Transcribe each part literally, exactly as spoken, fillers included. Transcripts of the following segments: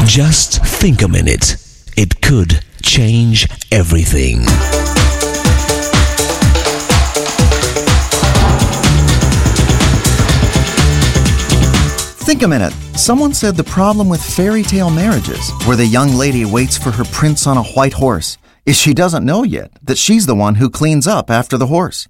Just think a minute. It could change everything. Think a minute. Someone said the problem with fairy tale marriages, where the young lady waits for her prince on a white horse, is she doesn't know yet that she's the one who cleans up after the horse.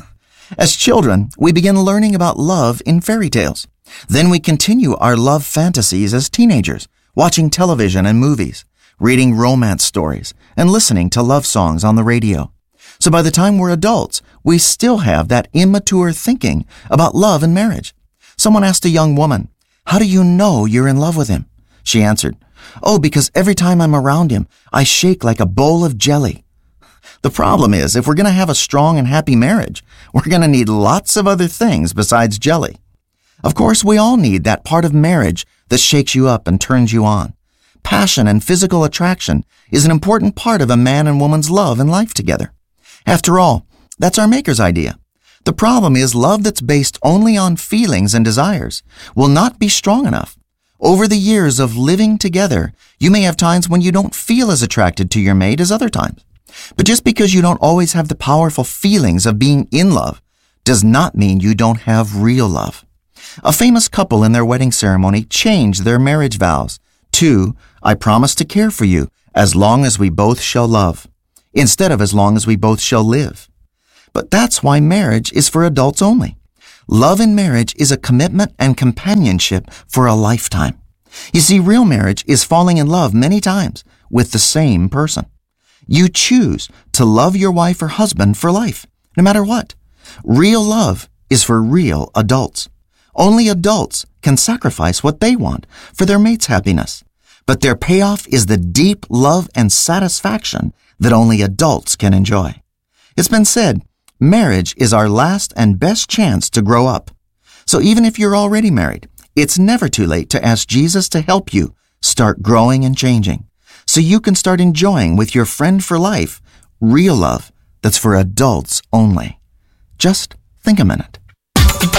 As children, we begin learning about love in fairy tales. Then we continue our love fantasies as teenagers, watching television and movies, reading romance stories, and listening to love songs on the radio. So by the time we're adults, we still have that immature thinking about love and marriage. Someone asked a young woman, "How do you know you're in love with him?" She answered, "Oh, because every time I'm around him, I shake like a bowl of jelly." The problem is, if we're going to have a strong and happy marriage, we're going to need lots of other things besides jelly. Of course, we all need that part of marriage that shakes you up and turns you on. Passion and physical attraction is an important part of a man and woman's love and life together. After all, that's our Maker's idea. The problem is love that's based only on feelings and desires will not be strong enough. Over the years of living together, you may have times when you don't feel as attracted to your mate as other times. But just because you don't always have the powerful feelings of being in love does not mean you don't have real love. A famous couple in their wedding ceremony changed their marriage vows to, "I promise to care for you as long as we both shall love," instead of "as long as we both shall live." But that's why marriage is for adults only. Love in marriage is a commitment and companionship for a lifetime. You see, real marriage is falling in love many times with the same person. You choose to love your wife or husband for life, no matter what. Real love is for real adults. Only adults can sacrifice what they want for their mate's happiness. But their payoff is the deep love and satisfaction that only adults can enjoy. It's been said, marriage is our last and best chance to grow up. So even if you're already married, it's never too late to ask Jesus to help you start growing and changing, so you can start enjoying with your friend for life real love that's for adults only. Just think a minute.